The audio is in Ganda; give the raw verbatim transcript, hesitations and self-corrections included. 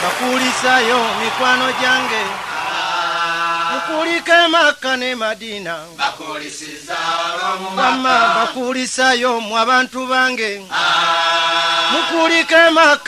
bakulisayo mikwano jange mukulike Makka ne Madina bakulisiza mama bakulisayo mu abantu bange mukulike Makka